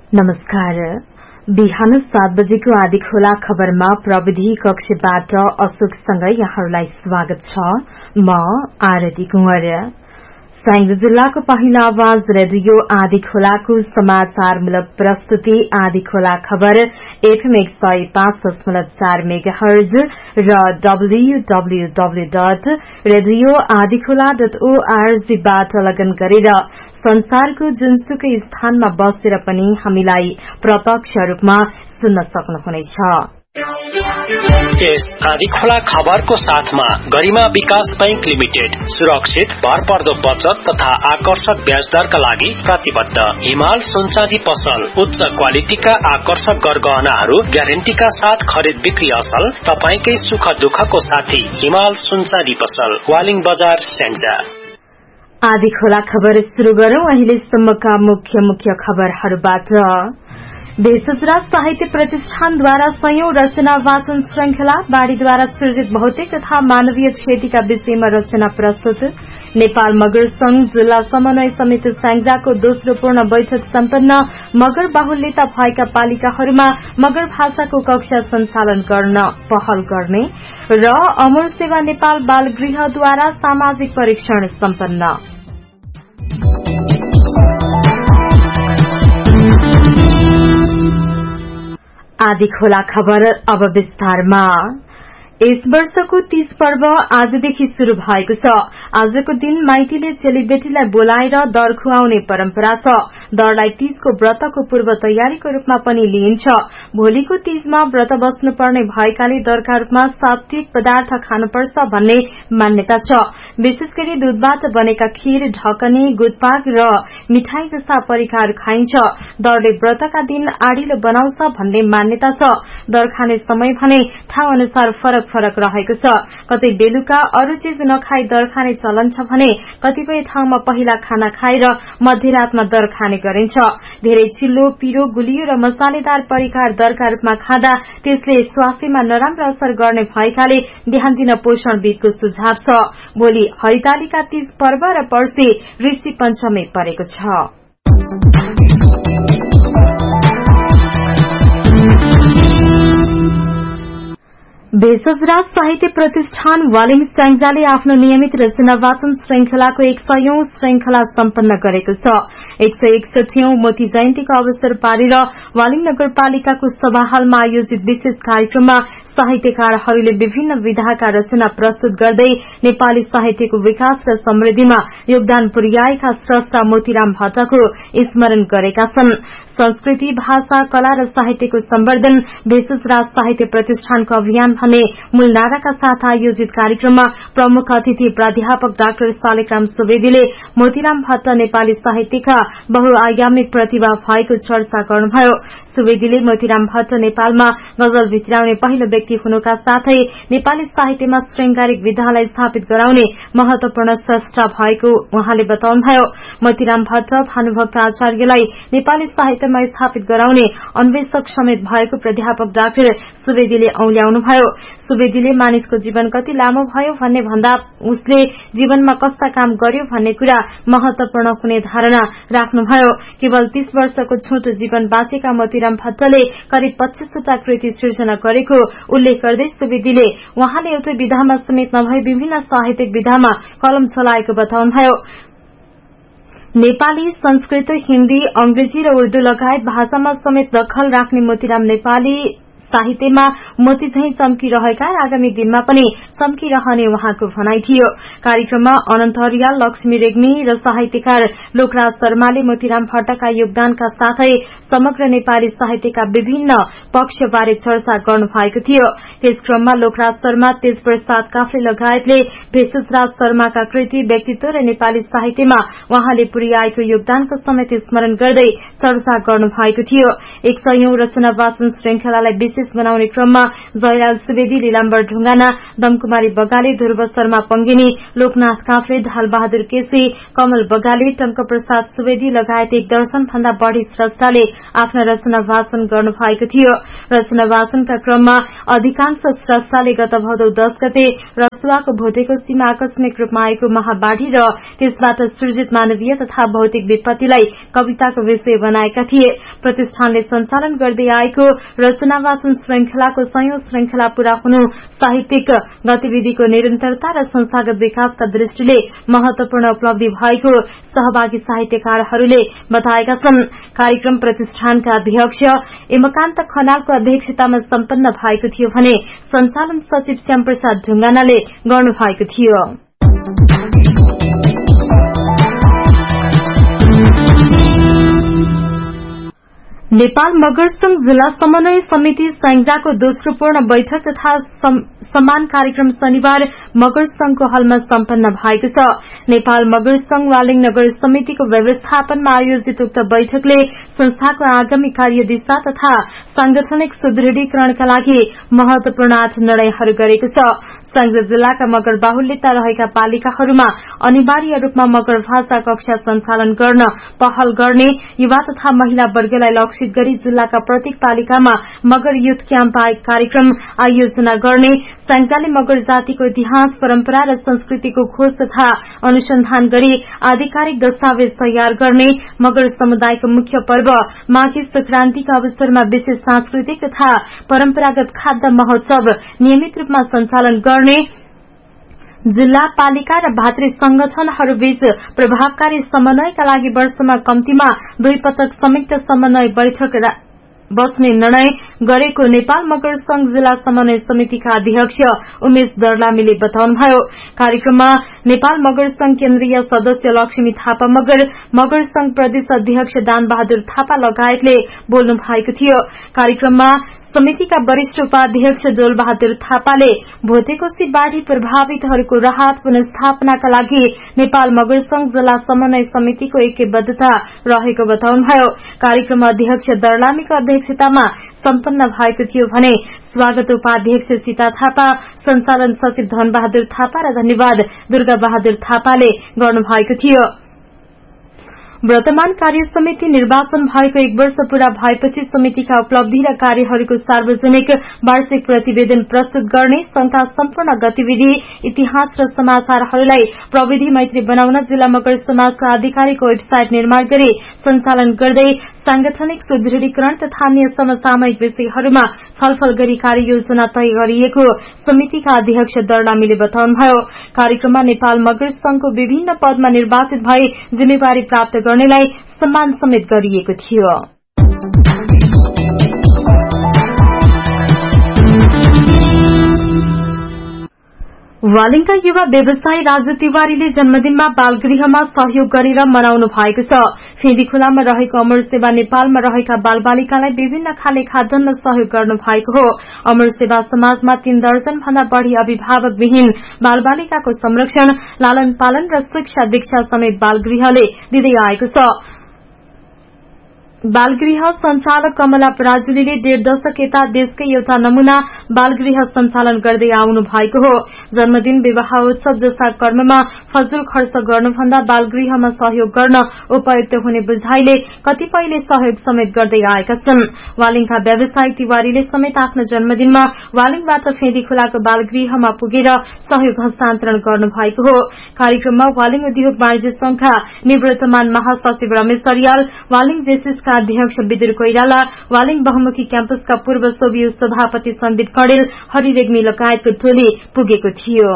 नमस्कार। बिहान 7 बजेको आदि खोला खबरमा प्रविधि कक्षबाट अशोकसँगै यहाँहरूलाई स्वागत छ। म आरती कुंवर। साइङ जिल्लाको पहिलो आवाज रेडियो आदि खोलाको समाचारमूलक प्रस्तुति आदि खोला खबर FM 105.4 मेगाहर्ज र www.radioadikhola.org बाट लगन गरेर संसारको जुनसुकै स्थानमा बसेर पनि हामीलाई प्रत्यक्ष रूपमा सुन्न सक्नुहुनेछ। यस आदि खोला खबरको साथमा गरिमा विकास बैंक लिमिटेड सुरक्षित भरपर्दो बचत तथा आकर्षक ब्याज दरका लागि प्रतिबद्ध। हिमाल सुनचाँदी पसल उच्च क्वालिटीका आकर्षक गरगहनाहरू ग्यारेन्टीका साथ खरिद बिक्री असल। तपाईकै सुख दुःखको साथी हिमाल सुनचाँदी पसल, वालिङ बजार, स्याङ्जा। आदि खोला खबर शुरू गरौं अहिलेसम्मका मुख्य खबरहरूबाट। भेषजराज साहित्य प्रतिष्ठानद्वारा संयौं रचना वाचन श्रृंखला बाढ़ीद्वारा सृजित भौतिक तथा मानवीय क्षतिका विषयमा रचना प्रस्तुत। नेपाल मगर संघ जिल्ला समन्वय समिति स्याङ्जाको दोस्रो पूर्ण बैठक सम्पन्न। मगर बाहुल्यता भएका पालिकाहरूमा मगर भाषाको कक्षा सञ्चालन गर्न पहल गर्ने र अमर सेवा नेपाल बाल गृहद्वारा सामाजिक परीक्षण सम्पन्न। आदि खोला खबर अब विस्तारमा। यस वर्षको 30 पर्व आजदेखि शुरू भएको छ। आजको दिन माइतीले चेलीबेटीलाई बोलाएर दर खुवाउने परम्परा छ। दरलाई 30 को व्रतको पूर्व तयारीको रूपमा पनि लिइन्छ। भोलिको 30 मा व्रत बस्नुपर्ने भएकाले दरका रूपमा सात्विक पदार्थ खानुपर्छ भन्ने मान्यता छ। विशेष गरी दूधबाट बनेका खीर, ढकनी, गुदपाक र मिठाई जस्ता परिकार खाइन्छ। दरले व्रतका दिन आडिलो बनाउँछ भन्ने मान्यता छ। दर खाने समय भने ठाउँ अनुसार फरक रहेको छ। कतै बेलुका अरू चीज नखाई दर खाने चलन छ भने कतिपय ठाउँमा पहिला खाना खाएर मध्यरातमा दर खाने गरिन्छ। धेरै चिल्लो, पिरो, गुलियो र मसालेदार परिकार दरका रूपमा खाँदा त्यसले स्वास्थ्यमा नराम्रो असर गर्ने भएकाले ध्यान दिन पोषणविदको सुझाव छ। भोलि हरितालिका 30 पर्व र पर्सि ऋषि पञ्चमी परेको छ। भेषजराज साहित्य प्रतिष्ठान वालिङ स्याङ्जाले आफ्नो नियमित रचना वाचन श्रृंखलाको 100औं श्रृंखला सम्पन्न गरेको छ। 161औं मोती जयन्तीको अवसर पारेर वालिङ नगरपालिकाको सभाहालमा आयोजित विशेष कार्यक्रममा साहित्यकारहरूले विभिन्न विधाका रचना प्रस्तुत गर्दै नेपाली साहित्यको विकास र समृद्धिमा योगदान पुर्याएका स्रष्टा मोतीराम भट्टको स्मरण गरेका छन्। संस्कृति, भाषा, कला र साहित्यको सम्वर्धन भेषजराज साहित्य प्रतिष्ठानको अभियान भन्ने मूल नाराका साथ आयोजित कार्यक्रममा प्रमुख अतिथि प्राध्यापक डाक्टर शालिग्राम सुवेदीले मोतीराम भट्ट नेपाली साहित्यका बहुआयामिक प्रतिभा भएको चर्चा गर्नुभयो। सुवेदीले मोतीराम भट्ट नेपालमा गजल भित्राउने पहिलो व्यक्ति हुनुका साथै नेपाली साहित्यमा श्रृंगारिक विधालाई स्थापित गराउने महत्वपूर्ण स्रष्टा भएको उहाँले बताउनुभयो। मोतीराम भट्ट भानुभक्त आचार्यलाई नेपाली साहित्यमा स्थापित गराउने अन्वेषक समेत भएको प्राध्यापक डाक्टर सुवेदीले औल्याउनुभयो। सुवेदीले मानिसको जीवन कति लामो भयो भन्ने भन्दा उसले जीवनमा कस्ता काम गर्यो भन्ने कुरा महत्वपूर्ण हुने धारणा राख्नुभयो। केवल 30 वर्षको छोटो जीवन बाँचेका मोतीराम भट्टले करिब 25 कृति सृजना गरेको उल्लेख गर्दै सुवेदीले उहाँले एउटै विधामा समेत नभई विभिन्न साहित्यिक विधामा कलम चलाएको बताउनुभयो। नेपाली, संस्कृत, हिन्दी, अंग्रेजी र उर्दू लगायत भाषामा समेत दखल राख्ने मोतीराम नेपाली साहित्यमा मोती झैं चम्किरहेका र आगामी दिनमा पनि चम्किरहने उहाँको भनाई थियो। कार्यक्रममा अनन्त अर्याल, लक्ष्मी रेग्मी र साहित्यकार लोकराज शर्माले मोतीराम भट्टका योगदानका साथै समग्र नेपाली साहित्यका विभिन्न पक्षबारे चर्चा गर्नुभएको थियो। त्यस क्रममा लोकराज शर्मा, तेजप्रसाद काफ्ले लगायतले भेषजराज शर्माका कृति, व्यक्तित्व र नेपाली साहित्यमा उहाँले पुर्याएको योगदानको समेत स्मरण गर्दै चर्चा गर्नुभएको थियो। 100औं रचना वाचन श्रृंखलालाई विशेष बनाउने क्रममा जयलाल सुवेदी, लीलाम्बर ढुंगाना, दमकुमारी बगाले, ध्रुव शर्मा पंगिनी, लोकनाथ काफ्ले, ढालबहादुर केसी, कमल बगाले, टंक प्रसाद सुवेदी लगायत 1 दर्जन भन्दा बढ़ी स्रष्टाले आफ्ना रचना वाचन गर्नु भएको थियो। रचना वाचनका क्रममा अधिकांश स्रष्टाले गत भदौ 10 गते रसुवाको भोटेको सीमा आकस्मिक रूपमा आएको महाबाढ़ी र त्यसबाट सृजित मानवीय तथा भौतिक विपत्तिलाई कविताको विषय बनाएका थिए। प्रतिष्ठानले सञ्चालन गर्दै आएको रचना वाचन श्रृंखलाको 100औं श्रृंखला पूरा हुनु साहित्यिक गतिविधिको निरन्तरता र संस्थागत विकासका दृष्टिले महत्वपूर्ण उपलब्धि भएको सहभागी साहित्यकारहरूले बताएका छन्। कार्यक्रम प्रतिष्ठानका अध्यक्ष एमकान्त खनालको अध्यक्षतामा सम्पन्न भएको थियो भने सञ्चालन सचिव श्यामप्रसाद ढुंगानाले गर्नु भएको थियो। नेपाल मगर संघ जिल्ला समन्वय समिति स्याङ्जाको दोस्रो पूर्ण बैठक तथा सम्मान कार्यक्रम शनिबार मगर संघको हलमा सम्पन्न भएको छ। नेपाल मगर संघ वालिङ नगर समितिको व्यवस्थापनमा आयोजित उक्त बैठकले संस्थाको आगामी कार्यदिशा तथा सांगठनिक सुदृढीकरणका लागि महत्वपूर्ण 8 निर्णयहरू गरेको छ। संघ जिल्लाका मगर बाहुल्यता रहेका पालिकाहरूमा अनिवार्य रूपमा मगर भाषा कक्षा सञ्चालन गर्न पहल गर्ने, युवा तथा महिला वर्गलाई लक्षित गरी जिल्लाका प्रत्येक पालिकामा मगर युथ क्याम्प कार्यक्रम आयोजना गर्ने, संघले मगर जातिको इतिहास, परम्परा र संस्कृतिको खोज तथा अनुसन्धान गरी आधिकारिक दस्तावेज तयार गर्ने, मगर समुदायको मुख्य पर्व माघे संक्रान्तिका अवसरमा विशेष सांस्कृतिक तथा परम्परागत खाद्य महोत्सव नियमित रूपमा सञ्चालन गर्ने, जिल्ला पालिका र भातृ संगठनहरूबीच प्रभावकारी समन्वयका लागि वर्षमा कम्तीमा 2 पटक संयुक्त समन्वय बैठक बस्ने निर्णय गरेको नेपाल मगर संघ जिल्ला समन्वय समितिका अध्यक्ष उमेश दर्लामीले बताउनुभयो। कार्यक्रममा नेपाल मगर संघ केन्द्रीय सदस्य लक्ष्मी थापा मगर, मगर संघ प्रदेश अध्यक्ष दान बहादुर थापा लगायतले बोल्नु भएको थियो। कार्यक्रममा समितिका वरिष्ठ उपाध्यक्ष डोल बहादुर थापाले भोटेकोशी बाढ़ी प्रभावितहरूको राहत पुनस्थापनाका लागि नेपाल मगर संघ जिल्ला समन्वय समितिको ऐक्यबद्धता रहेको बताउनुभयो। कार्यक्रम अध्यक्ष दर्लामीको अध्यक्षतामा सम्पन्न भएको थियो भने स्वागत उपाध्यक्ष सीता थापा, सञ्चालन सचिव धनबहादुर थापा र धन्यवाद दुर्गा बहादुर थापाले गर्नुभएको थियो। वर्तमान कार्य समिति निर्वाचन भएको 1 वर्ष पूरा भएपछि समितिका उपलब्धि र कार्यहरूको सार्वजनिक वार्षिक प्रतिवेदन प्रस्तुत गर्ने, संघका सम्पूर्ण गतिविधि, इतिहास र समाचारहरूलाई प्रविधि मैत्री बनाउन जिल्ला मगर समाजको आधिकारिक वेबसाइट निर्माण गरी सञ्चालन गर्दै सांगठनिक सुदृढीकरण तथा अन्य समसामयिक विषयहरूमा छलफल गरी कार्ययोजना तय गरिएको समितिका अध्यक्ष दर्लामीले बताउनुभयो। कार्यक्रममा नेपाल मगर संघको विभिन्न पदमा निर्वाचित भई जिम्मेवारी प्राप्त गर्नेलाई सम्मान समेत गरिएको थियो। वालिङका युवा व्यवसायी राजु तिवारीले जन्मदिनमा बालगृहमा सहयोग गरेर मनाउनु भएको छ। फेदी खोलामा रहेको अमर सेवा नेपालमा रहेका बालबालिकालाई विभिन्न खाले खाद्यान्न सहयोग गर्नु भएको हो। अमर सेवा समाजमा 3 दर्जन भन्दा बढ़ी अभिभावकविहीन बालबालिकाको संरक्षण, लालन पालन र शिक्षा दीक्षा समेत बालगृहले दिँदै आएको छ। बालगृह संचालक कमला पराजुलीले 1.5 दशक यता देशकै एउटा नमूना बालगृह सञ्चालन गर्दै आउनु भएको हो। जन्मदिन, विवाह उत्सव जस्ता कर्ममा फजुल खर्च गर्नुभन्दा बालगृहमा सहयोग गर्न उपयुक्त हुने बुझाइले कतिपयले सहयोग समेत गर्दै आएका छन्। वालिङका व्यवसायी तिवारीले समेत आफ्नो जन्मदिनमा वालिङबाट फेदी खोलाको बालगृहमा पुगेर सहयोग हस्तान्तरण गर्नुभएको हो। कार्यक्रममा वालिङ उद्योग वाणिज्य संघका निवृत्तमान महासचिव रमेश अरियाल, वालिङ जेसिसका अध्यक्ष विदुर कोइराला, वालिङ बहुमुखी क्याम्पसका पूर्व सोभियो सभापति सन्दीप कडेल, हरि रेग्मी लगायतको टोली पुगेको थियो।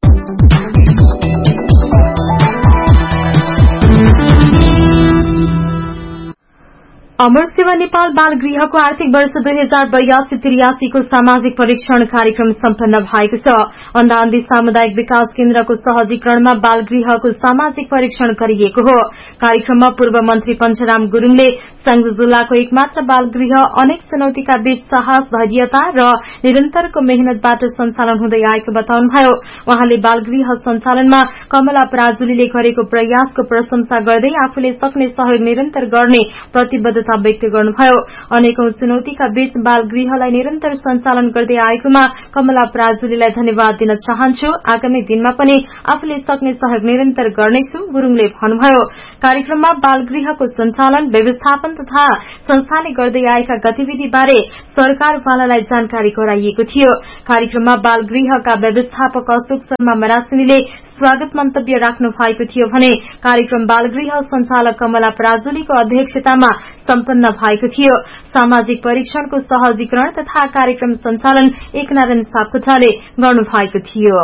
अमर सेवा नेपाल बालगृहको आर्थिक वर्ष 2082-83 को सामाजिक परीक्षण कार्यक्रम सम्पन्न भएको छ। अन्डान्दी सामुदायिक विकास केन्द्रको सहजीकरणमा बालगृहको सामाजिक परीक्षण गरिएको हो। कार्यक्रममा पूर्व मन्त्री पञ्चराम गुरूङले संघ जिल्लाको एकमात्र बालगृह अनेक चुनौतीका बीच साहस, धैर्यता र निरन्तरको मेहनतबाट सञ्चालन हुँदै आएको बताउनुभयो। उहाँले बालगृह सञ्चालनमा कमला पराजुलीले गरेको प्रयासको प्रशंसा गर्दै आफूले सक्ने सहयोग निरन्तर गर्ने प्रतिबद्धता कृतज्ञता व्यक्त गर्नुभयो। अनेकौं चुनौतीका बीच बाल गृहलाई निरन्तर सञ्चालन गर्दै आएकोमा कमला पराजुलीलाई धन्यवाद दिन चाहन्छु। आगामी दिनमा पनि आफूले सक्ने सहयोग निरन्तर गर्नेछु, गुरूङले भन्नुभयो। कार्यक्रममा बाल गृहको सञ्चालन, व्यवस्थापन तथा संस्थाले गर्दै आएका गतिविधि बारे सरकारवालालाई जानकारी गराइएको थियो। कार्यक्रममा बाल गृहका व्यवस्थापक अशोक शर्मा मरासिनीले स्वागत मन्तव्य राख्नु भएको थियो भने कार्यक्रम बाल गृह सञ्चालक कमला पराजुलीको अध्यक्षतामा सम्पन्न भएको थियो। सामाजिक परीक्षणको सहजीकरण तथा कार्यक्रम सञ्चालन एकनारायण सापकोटाले गर्नु भएको थियो।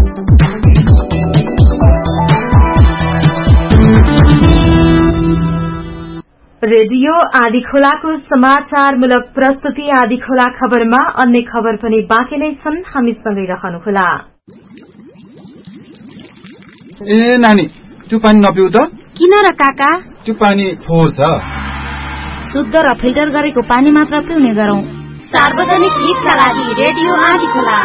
रेडियो आदिखोलाको समाचारमूलक प्रस्तुति आदिखोला खबरमा अन्य खबर पनि बाँकी नै छन्, हामीसँगै रहनुहोला। ए नानी, त्यो पानी नपिउ त। किन र काका? त्यो पानी फोहोर छ। शुद्ध र फिल्टर गरेको पानी मात्र पिउने गरौं। सार्वजनिक हितका लागि रेडियो आदिखोला।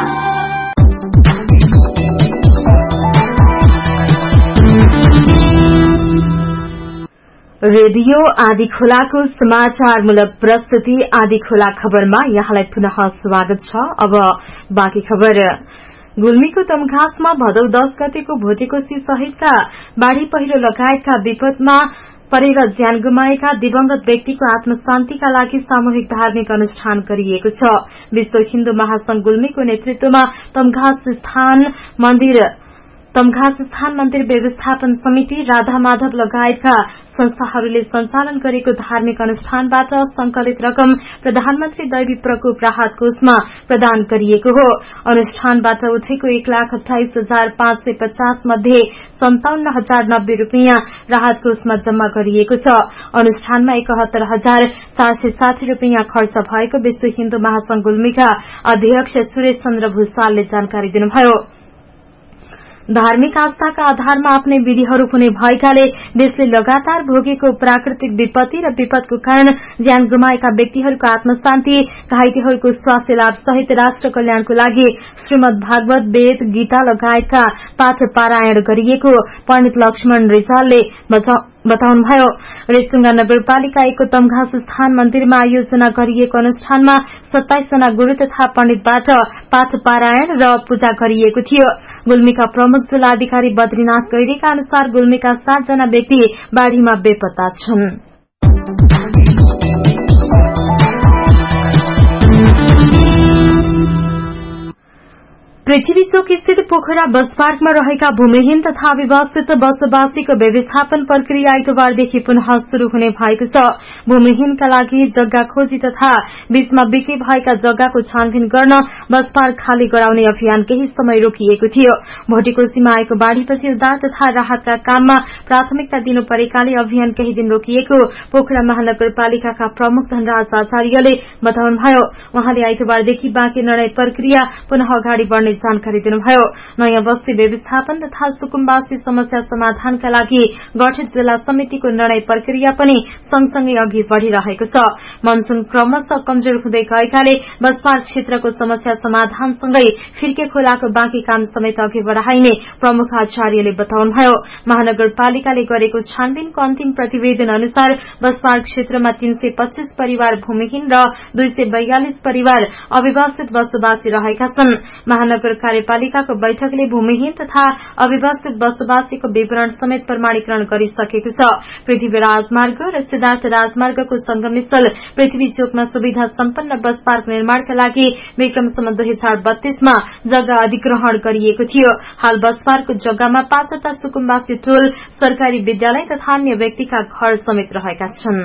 रेडियो आदिखोलाको समाचारमूलक प्रस्तुति आदिखोला खबरमा यहाँलाई पुनः स्वागत छ। अब बाँकी खबर। गुल्मीको तमघासमा भदौ 10 गतेको भोटेकोशी सहितका बाढ़ी पहिरो लगायतका विपदमा परेर ज्यान गुमाएका दिवंगत व्यक्तिको आत्मशान्तिका लागि सामूहिक धार्मिक अनुष्ठान गरिएको छ। विश्व हिन्दू महासंघ गुल्मीको नेतृत्वमा तमघास स्थान मन्दिर व्यवस्थापन समिति, राधा माधव लगायतका संस्थाहरूले सञ्चालन गरेको धार्मिक अनुष्ठानबाट संकलित रकम प्रधानमन्त्री दैवी प्रकोप राहत कोषमा प्रदान गरिएको हो। अनुष्ठानबाट उठेको 1,28,550 मध्ये 57,090 रूपियाँ राहत कोषमा जम्मा गरिएको छ। अनुष्ठानमा 71,460 रूपियाँ खर्च भएको विश्व हिन्दू महासंघ गुल्मीका अध्यक्ष सुरेश चन्द्र भूषालले जानकारी दिनुभयो। धार्मिक आस्थाका आधारमा आफ्नै विधिहरू हुने भएकाले देशले लगातार भोगेको प्राकृतिक विपत्ति र विपदको कारण ज्यान गुमाएका व्यक्तिहरूको आत्मशान्ति, घाइतेहरूको स्वास्थ्य लाभ सहित राष्ट्र कल्याणको लागि श्रीमद् भागवत, वेद, गीता लगायतका पाठ पारायण गरिएको पण्डित लक्ष्मण रिजालले बताउनुभयो। रेसुङ्गा नगरपालिका 1 को तमघास स्थान मन्दिरमा आयोजना गरिएको अनुष्ठानमा 27 जना गुरू तथा पण्डितबाट पाठ पारायण र पूजा गरिएको थियो। गुल्मीका प्रमुख जिल्लाधिकारी बद्रीनाथ गैरेका अनुसार गुल्मीका 7 जना व्यक्ति बाढ़ीमा बेपत्ता छन्। पृथ्वी चोक स्थित पोखरा बस पार्कमा रहेका भूमिहीन तथा अविवासित बसोबासीको व्यवस्थापन प्रक्रिया आइतबारदेखि पुनः शुरू हुने भएको छ। भूमिहीनका लागि जग्गा खोजी तथा बीचमा बिक्री भएका जग्गाको छानबिन गर्न बस पार्क खाली गराउने अभियान केही समय रोकिएको थियो। भोटेकोशीमा आएको बाढ़ीपछि उद्धार तथा राहतका काममा प्राथमिकता दिनु परेकाले अभियान केही दिन रोकिएको पोखरा महानगरपालिकाका प्रमुख धनराज आचार्यले बताउनुभयो। उहाँले आइतबारदेखि बाँकी निर्णय प्रक्रिया पुनः अगाडि बढ़ने जानकारी दिनुभयो। नयाँ बस्ती व्यवस्थापन तथा सुकुम्बासी समस्या समाधानका लागि गठित जिल्ला समितिको निर्णय प्रक्रिया पनि सँगसँगै अघि बढ़िरहेको छ। मनसून क्रमशः कमजोर हुँदै गएकाले बस पार्क क्षेत्रको समस्या समाधानसँगै फिर्के खोलाको बाँकी काम समेत अघि बढ़ाइने प्रमुख आचार्यले बताउनुभयो। महानगरपालिकाले गरेको छानबिनको अन्तिम प्रतिवेदन अनुसार बस पार्क क्षेत्रमा 325 परिवार भूमिहीन र 242 परिवार अविवासित बसोबासी रहेका छन्। महानगर कार्यपालिकाको बैठकले भूमिहीन तथा अविवासित बसोबासीको विवरण समेत प्रमाणीकरण गरिसकेको छ। पृथ्वी राजमार्ग र सिद्धार्थ राजमार्गको संगमस्थल पृथ्वी चोकमा सुविधा सम्पन्न बस पार्क निर्माणका लागि विक्रमसम्म 2032 मा जग्गा अधिग्रहण गरिएको थियो। हाल बस पार्कको जग्गामा 5 सुकुम्बासी टोल, सरकारी विद्यालय तथा अन्य व्यक्तिका घर समेत रहेका छन्।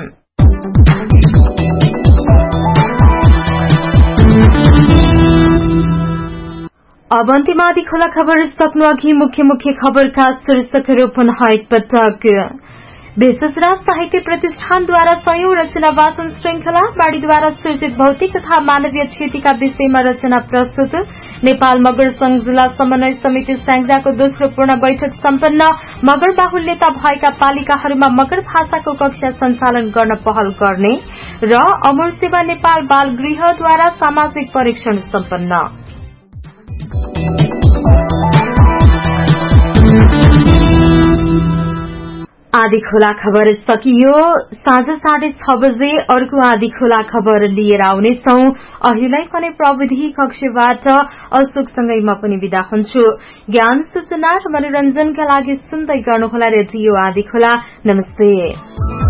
अब अन्त्यमा आदिखोला खबर सक्नु अघि मुख्य खबरका शीर्षकहरू पुनः एकपटक। भेषजराज साहित्य प्रतिष्ठानद्वारा 100औं रचना वाचन श्रृंखला, बाढ़ीद्वारा सृजित भौतिक तथा मानवीय क्षतिका विषयमा रचना प्रस्तुत। नेपाल मगर संघ जिल्ला समन्वय समिति स्याङ्जाको दोस्रो पूर्ण बैठक सम्पन्न। मगर बाहुल्यता भएका पालिकाहरूमा मगर भाषाको कक्षा सञ्चालन गर्न पहल गर्ने र अमर सेवा नेपाल बाल गृहद्वारा सामाजिक परीक्षण सम्पन्न। आदि खोला खबर सकियो। साँझ 6:30 बजे अर्को आदि खोला खबर लिएर आउनेछौ। अहिलेलाई भने प्रविधि कक्षबाट अशोकसँगै म पनि विदा हुन्छु। ज्ञान सूचना र मनोरञ्जनका लागि सुन्दै गर्नुहोला रेडियो आदि खोला। नमस्ते।